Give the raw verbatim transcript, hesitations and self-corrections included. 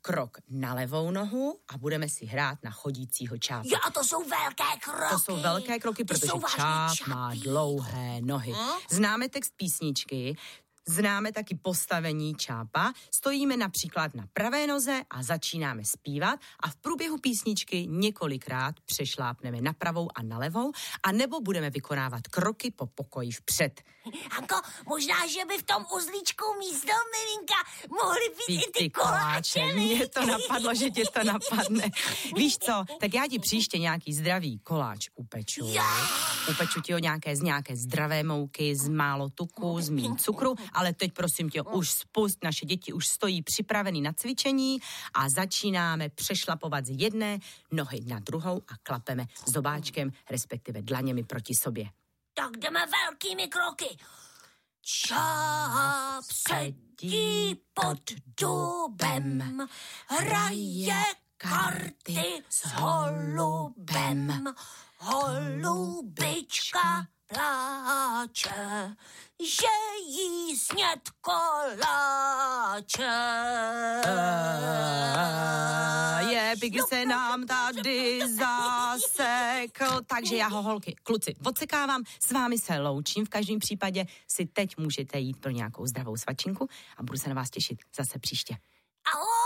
krok na levou nohu a budeme si hrát na chodícího čápa. Jo, to jsou velké kroky. To jsou velké kroky, to protože čáp má dlouhé nohy. Hm? Známe text písničky, známe taky postavení čápa, stojíme například na pravé noze a začínáme zpívat a v průběhu písničky několikrát přešlápneme na pravou a na levou a nebo budeme vykonávat kroky po pokoji vpřed. Hanko, možná, že by v tom uzlíčku místo miminka mohly být Víš, i ty koláče. Mně to napadlo, že tě to napadne. Víš co, tak já ti příště nějaký zdravý koláč upeču. Yeah. Upeču ti ho nějaké z nějaké zdravé mouky, z málo tuku, z míň cukru, ale teď prosím tě, už spust, naše děti už stojí připravený na cvičení a začínáme přešlapovat z jedné nohy na druhou a klapeme zobáčkem, respektive dlaněmi proti sobě. Tak jdeme velkými kroky. Čáp sedí pod dubem, hraje karty s holubem. Holubička pláče, že jí sněd koláče. Je, Biggy se nám tady zasekl, takže já ho, holky, kluci, odsekávám, s vámi se loučím, v každém případě si teď můžete jít pro nějakou zdravou svačinku a budu se na vás těšit zase příště. Ahoj!